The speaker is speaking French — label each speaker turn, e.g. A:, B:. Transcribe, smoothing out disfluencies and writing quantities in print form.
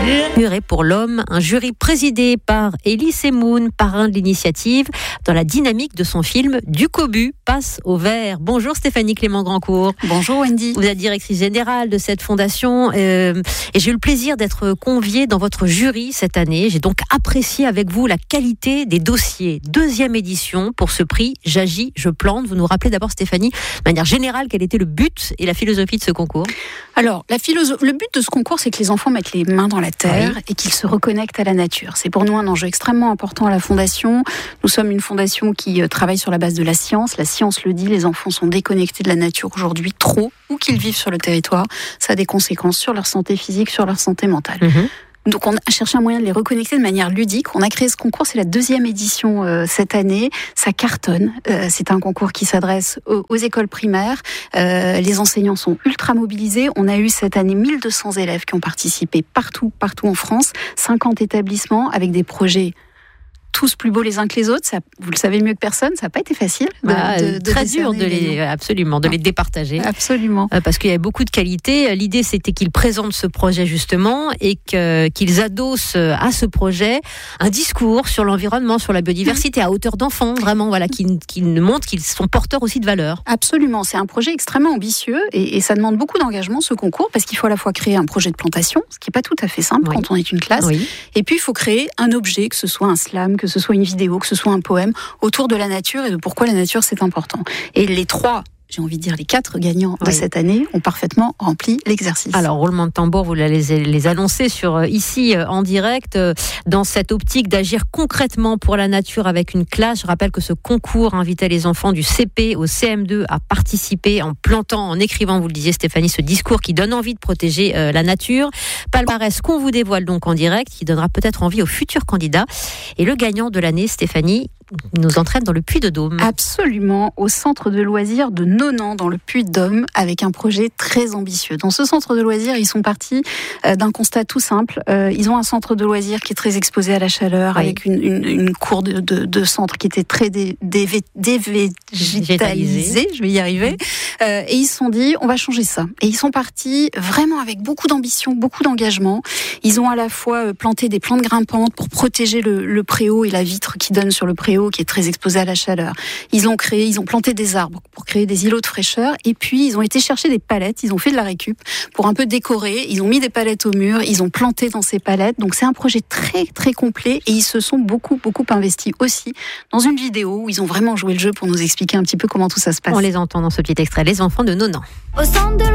A: Murée pour l'homme, un jury présidé par Elie Semoun, parrain de l'initiative, dans la dynamique de son film Du Cobu passe au vert. Bonjour Stéphanie Clément-Grandcourt.
B: Bonjour Wendy.
A: Vous êtes directrice générale de cette fondation et j'ai eu le plaisir d'être conviée dans votre jury cette année. J'ai donc apprécié avec vous la qualité des dossiers. 2e édition pour ce prix J'agis, je plante. Vous nous rappelez d'abord Stéphanie, de manière générale, quel était le but et la philosophie de ce concours?
B: Alors, le but de ce concours, c'est que les enfants mettent les mains dans la terre et qu'ils se reconnectent à la nature. C'est pour nous un enjeu extrêmement important à la Fondation. Nous sommes une fondation qui travaille sur la base de la science. La science le dit, les enfants sont déconnectés de la nature aujourd'hui, trop, où qu'ils vivent sur le territoire. Ça a des conséquences sur leur santé physique, sur leur santé mentale. Donc on a cherché un moyen de les reconnecter de manière ludique. On a créé ce concours, c'est la 2e édition cette année. Ça cartonne. C'est un concours qui s'adresse aux écoles primaires. Les enseignants sont ultra mobilisés. On a eu cette année 1200 élèves qui ont participé partout en France. 50 établissements avec des projets tous plus beaux les uns que les autres. Ça, vous le savez mieux que personne, ça n'a pas été facile.
A: Très dur de les départager.
B: Absolument.
A: Parce qu'il y avait beaucoup de qualité. L'idée, c'était qu'ils présentent ce projet justement et qu'ils adossent à ce projet un discours sur l'environnement, sur la biodiversité à hauteur d'enfants, vraiment, voilà, qui montrent qu'ils sont porteurs aussi de valeurs.
B: Absolument. C'est un projet extrêmement ambitieux et ça demande beaucoup d'engagement, ce concours, parce qu'il faut à la fois créer un projet de plantation, ce qui n'est pas tout à fait simple quand on est une classe, et puis il faut créer un objet, que ce soit un slam, que ce soit une vidéo, que ce soit un poème, autour de la nature et de pourquoi la nature c'est important. Et les 4 gagnants de cette année ont parfaitement rempli l'exercice.
A: Alors, roulement de tambour, vous allez les annoncer ici en direct, dans cette optique d'agir concrètement pour la nature avec une classe. Je rappelle que ce concours invitait les enfants du CP au CM2 à participer en plantant, en écrivant, vous le disiez Stéphanie, ce discours qui donne envie de protéger la nature. Palmarès qu'on vous dévoile donc en direct, qui donnera peut-être envie aux futurs candidats. Et le gagnant de l'année, Stéphanie, nous entraîne dans le Puy-de-Dôme.
B: Absolument, au centre de loisirs de Nonan, dans le Puy-de-Dôme, avec un projet très ambitieux. Dans ce centre de loisirs, ils sont partis d'un constat tout simple. Ils ont un centre de loisirs qui est très exposé à la chaleur, avec une cour de centre qui était très dévégétalisée, je vais y arriver. Et ils se sont dit, on va changer ça. Et ils sont partis vraiment avec beaucoup d'ambition, beaucoup d'engagement. Ils ont à la fois planté des plantes grimpantes pour protéger le préau et la vitre qui donne sur le préau, qui est très exposé à la chaleur. Ils ont planté des arbres pour créer des îlots de fraîcheur, et puis ils ont été chercher des palettes, ils ont fait de la récup pour un peu décorer, ils ont mis des palettes au mur, ils ont planté dans ces palettes. Donc c'est un projet très très complet et ils se sont beaucoup investis aussi dans une vidéo où ils ont vraiment joué le jeu pour nous expliquer un petit peu comment tout ça se passe.
A: On les entend dans ce petit extrait, les enfants de Nonan.
C: Au centre de